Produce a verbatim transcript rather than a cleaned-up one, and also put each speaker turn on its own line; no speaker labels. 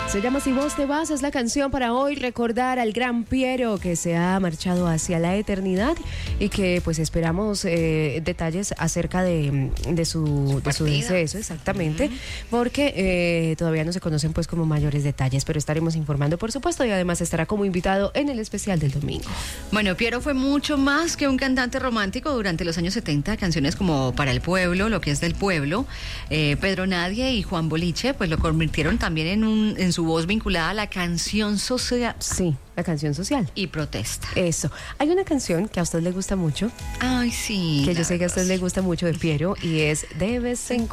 Se llama Si vos te vas, es la canción para hoy recordar al gran Piero que se ha marchado hacia la eternidad y que pues esperamos eh, detalles acerca de, de su, de su deceso, exactamente, uh-huh. porque eh, todavía no se conocen pues como mayores detalles, pero estaremos informando por supuesto y además estará como invitado en el especial del domingo.
Bueno, Piero fue mucho más que un cantante romántico durante los años setenta, canciones como Para el Pueblo, Lo que es del pueblo, eh, Pedro Nadie y Juan Boliche pues lo convirtieron también en, un, en su voz vinculada a la canción social.
Sí, la canción social.
Y protesta.
Eso. Hay una canción que a usted le gusta mucho.
Ay, sí.
Que yo sé que a usted le gusta mucho de Piero y es De vez en